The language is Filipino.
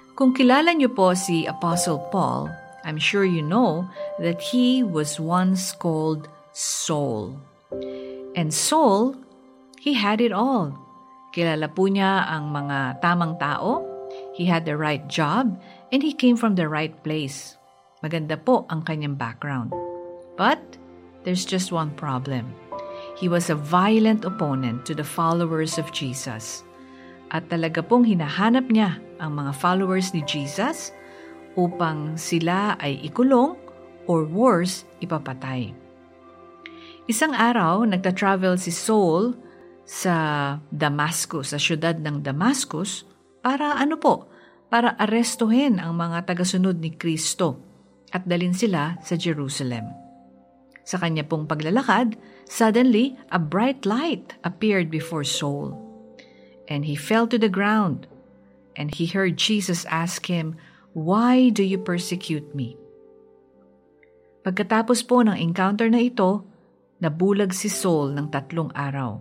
Kung kilala niyo po si Apostle Paul, I'm sure you know that he was once called Saul. And Saul, he had it all. Kilala po niya ang mga tamang tao, he had the right job, and he came from the right place. Maganda po ang kanyang background. But there's just one problem. He was a violent opponent to the followers of Jesus. At talaga pong hinahanap niya ang mga followers ni Jesus upang sila ay ikulong or worse, ipapatay. Isang araw, nagta-travel si Saul sa Damascus, sa syudad ng Damascus, para para arestuhin ang mga tagasunod ni Kristo at dalhin sila sa Jerusalem. Sa kanya pong paglalakad, suddenly, a bright light appeared before Saul. And he fell to the ground, and he heard Jesus ask him, "Why do you persecute me?" Pagkatapos po ng encounter na ito, nabulag si Saul ng 3 araw.